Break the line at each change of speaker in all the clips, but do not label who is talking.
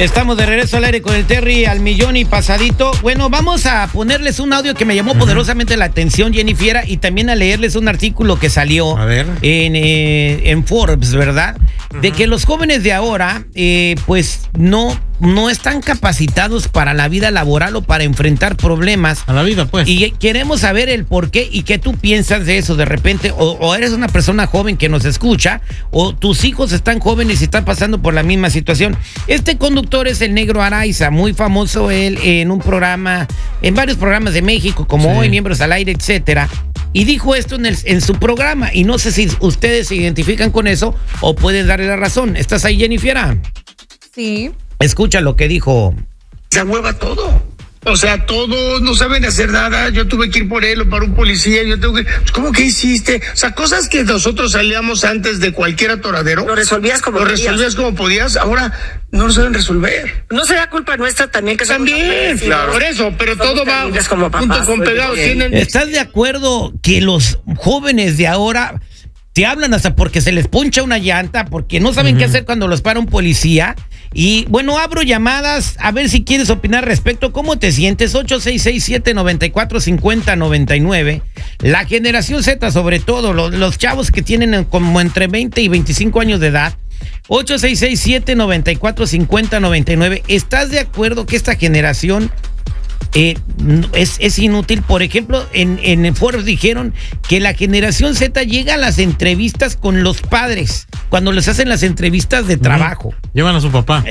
Estamos de regreso al aire con el Terry al millón y pasadito. Bueno, vamos a ponerles un audio que me llamó poderosamente la atención, Jennifer, y también a leerles un artículo que salió en Forbes, ¿verdad? De que los jóvenes de ahora, pues no están capacitados para la vida laboral o para enfrentar problemas.
A la vida, pues.
Y queremos saber el por qué y qué tú piensas de eso de repente. O eres una persona joven que nos escucha, o tus hijos están jóvenes y están pasando por la misma situación. Este conductor es el Negro Araiza, muy famoso él en varios programas de México, como Hoy, Miembros al Aire, etcétera. Y dijo esto en su programa. Y no sé si ustedes se identifican con eso o pueden darle la razón. ¿Estás ahí, Jennifer?
Sí.
Escucha lo que dijo.
Se hueva todo. O sea, todos no saben hacer nada. Yo tuve que ir por él o para un policía. ¿Cómo que hiciste? O sea, cosas que nosotros salíamos antes de cualquier atoradero.
Lo resolvías como
podías. Ahora no lo saben resolver.
No será culpa nuestra también que
también, claro. Por eso, pero todo va
como
junto con pegado.
¿Estás de acuerdo que los jóvenes de ahora te hablan hasta porque se les poncha una llanta, porque no saben qué hacer cuando los para un policía? Y bueno, abro llamadas a ver si quieres opinar respecto. ¿Cómo te sientes? 8667-945099. La generación Z, sobre todo, los chavos que tienen como entre 20 y 25 años de edad. 8667-945099. ¿Estás de acuerdo que esta generación es inútil? Por ejemplo, en Forbes dijeron que la generación Z llega a las entrevistas con los padres, cuando les hacen las entrevistas de trabajo.
Llevan a su papá.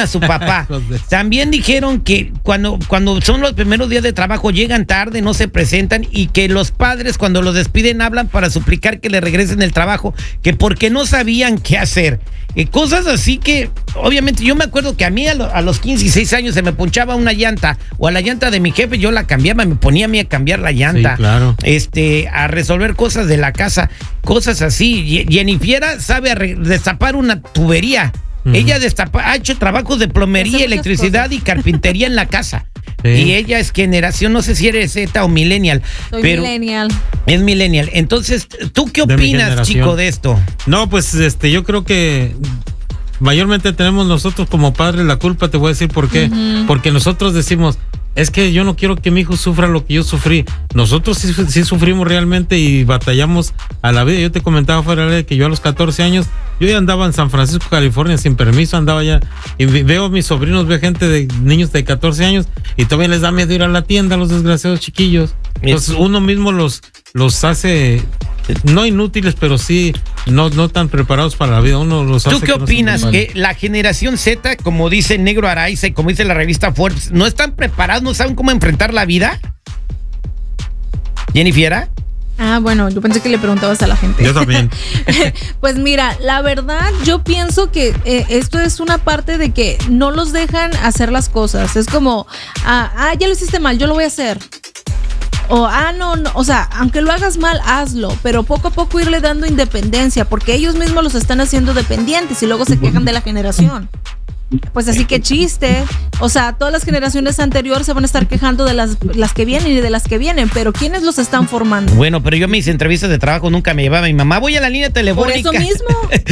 También dijeron que cuando son los primeros días de trabajo llegan tarde, no se presentan, y que los padres cuando los despiden hablan para suplicar que le regresen el trabajo, que porque no sabían qué hacer. Cosas así que, obviamente, yo me acuerdo que a mí a los 15 y 16 años se me ponchaba una llanta, o a la llanta de mi jefe yo la cambiaba, me ponía a mí a cambiar la llanta.
Sí, claro.
A resolver cosas de la casa, cosas así. Jennifer sabe destapar una tubería. Ella ha hecho trabajos de plomería, electricidad y carpintería en la casa. Sí. Y ella es generación, no sé si eres Z o millennial.
Soy millennial.
Es millennial. Entonces, ¿tú qué opinas, chico, de esto?
No, pues yo creo que mayormente tenemos nosotros como padres la culpa. Te voy a decir por qué. Porque nosotros decimos, es que yo no quiero que mi hijo sufra lo que yo sufrí. Nosotros sí sufrimos realmente y batallamos a la vida. Yo te comentaba fuera de que yo a los 14 años, yo ya andaba en San Francisco, California, sin permiso, andaba allá. Y veo a mis sobrinos, veo niños de 14 años, y todavía les da miedo ir a la tienda a los desgraciados chiquillos. Entonces uno mismo los hace, no inútiles, pero sí no tan preparados para la vida. Uno los hace.
¿Tú qué opinas? Que la generación Z, como dice Negro Araiza y como dice la revista Forbes, no están preparados, no saben cómo enfrentar la vida. ¿Jennifer?
Bueno, yo pensé que le preguntabas a la gente.
Yo también.
Pues mira, la verdad, yo pienso que esto es una parte de que no los dejan hacer las cosas. Es como, ya lo hiciste mal, yo lo voy a hacer. O, no, o sea, aunque lo hagas mal, hazlo, pero poco a poco irle dando independencia, porque ellos mismos los están haciendo dependientes y luego se quejan de la generación. Pues así que chiste. O sea, todas las generaciones anteriores se van a estar quejando de las que vienen y de las que vienen, pero ¿quiénes los están formando?
Bueno, pero yo a mis entrevistas de trabajo nunca me llevaba mi mamá. Voy a la línea telefónica.
Por eso mismo.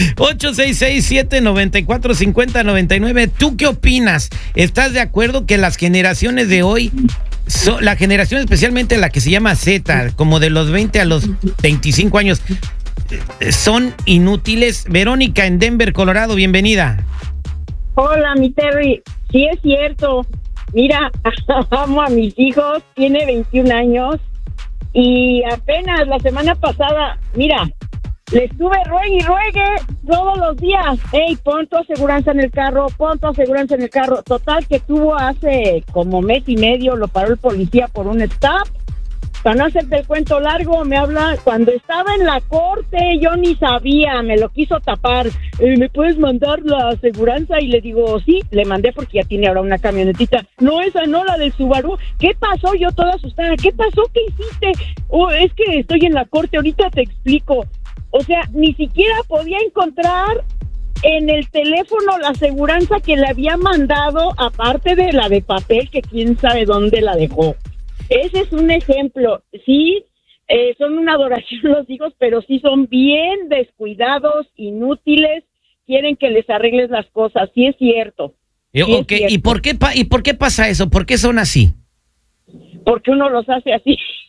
8667-945099. ¿Tú qué opinas? ¿Estás de acuerdo que las generaciones de hoy, la generación especialmente la que se llama Z, como de los 20 a los 25 años, son inútiles? Verónica en Denver, Colorado, bienvenida.
Hola, mi Terry. Sí, es cierto. Mira, amo a mis hijos, tiene 21 años y apenas la semana pasada, mira, le estuve ruegue y ruegue todos los días. Hey, pon tu aseguranza en el carro, pon tu aseguranza en el carro. Total que tuvo hace como mes y medio, lo paró el policía por un stop. Para no hacerte el cuento largo, me habla cuando estaba en la corte, yo ni sabía, me lo quiso tapar. ¿Me puedes mandar la aseguranza? Y le digo, sí, le mandé porque ya tiene ahora una camionetita. No, esa no, la del Subaru. ¿Qué pasó? Yo toda asustada. ¿Qué pasó? ¿Qué hiciste? Es que estoy en la corte, ahorita te explico. O sea, ni siquiera podía encontrar en el teléfono la aseguranza que le había mandado, aparte de la de papel, que quién sabe dónde la dejó. Ese es un ejemplo. Sí, son una adoración los hijos, pero sí son bien descuidados, inútiles, quieren que les arregles las cosas, sí es cierto.
¿Y por qué pasa eso? ¿Por qué son así?
Porque uno los hace así.